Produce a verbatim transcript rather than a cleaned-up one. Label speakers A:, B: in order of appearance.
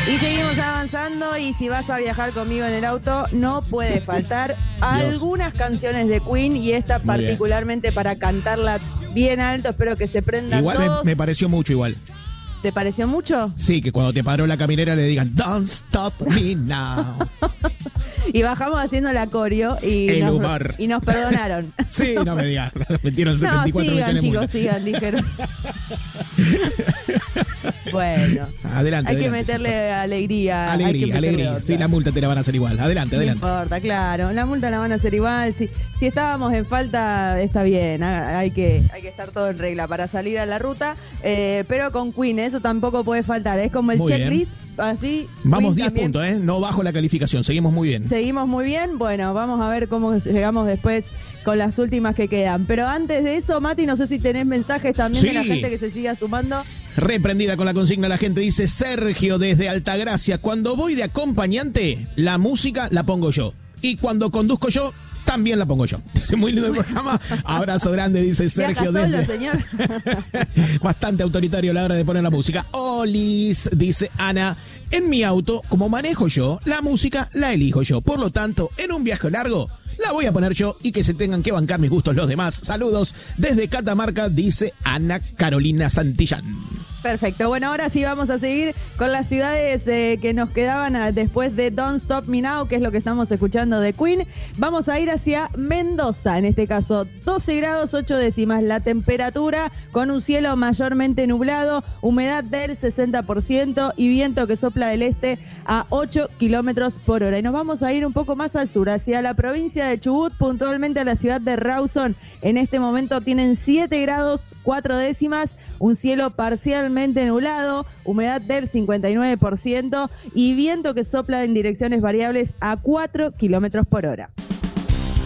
A: Y seguimos avanzando, y si vas a viajar conmigo en el auto, no puede faltar algunas canciones de Queen, y esta
B: Muy
A: particularmente
B: bien.
A: para cantarla bien alto. Espero que se prendan
B: Igual me,
A: todos.
B: me pareció mucho igual.
A: ¿Te pareció mucho?
B: Sí, que cuando te paró la caminera le digan Don't stop me now.
A: Y bajamos haciendo la coreo y,
B: El
A: nos,
B: humor.
A: y nos perdonaron.
B: Sí, no me digas. Metieron setenta y cuatro
A: No, sigan,
B: millones de
A: chicos,
B: multa.
A: sigan, dijeron. Bueno,
B: Adelante,
A: hay que
B: adelante,
A: meterle
B: señor.
A: alegría. hay que
B: Alegría,
A: meterle
B: alegría.
A: onda.
B: Sí, la multa te la van a hacer igual. Adelante,
A: No
B: adelante.
A: importa, claro, la multa la van a hacer igual. Si, si estábamos en falta, está bien, ha- hay que, hay que estar todo en regla para salir a la ruta, eh, pero con Queen eso tampoco puede faltar, es como el
B: Muy bien.
A: checklist, así.
B: Vamos
A: Queen
B: diez
A: también.
B: puntos, ¿eh? No bajo la calificación. Seguimos muy bien.
A: Seguimos muy bien, bueno, vamos a ver cómo llegamos después con las últimas que quedan. Pero antes de eso, Mati, no sé si tenés mensajes también de la
B: Sí.
A: gente que se siga sumando.
B: Reprendida con la consigna, la gente dice: Sergio desde Altagracia, cuando voy de acompañante, la música la pongo yo. Y cuando conduzco yo, también la pongo yo. Dice: muy lindo el programa. Abrazo grande, dice Sergio
A: Viaja solo,
B: desde...
A: señor.
B: Bastante autoritario a la hora de poner la música. Olis, dice Ana: en mi auto, como manejo yo, la música la elijo yo. Por lo tanto, en un viaje largo, la voy a poner yo y que se tengan que bancar mis gustos los demás. Saludos desde Catamarca, dice Ana Carolina Santillán.
A: Perfecto, bueno, ahora sí vamos a seguir con las ciudades eh, que nos quedaban a- después de Don't Stop Me Now, que es lo que estamos escuchando de Queen. Vamos a ir hacia Mendoza, en este caso doce grados ocho décimas la temperatura, con un cielo mayormente nublado, humedad del sesenta por ciento y viento que sopla del este a ocho kilómetros por hora. Y nos vamos a ir un poco más al sur, hacia la provincia de Chubut, puntualmente a la ciudad de Rawson. En este momento tienen siete grados cuatro décimas, un cielo parcialmente nublado, humedad del cincuenta y nueve por ciento y viento que sopla en direcciones variables a cuatro kilómetros por hora.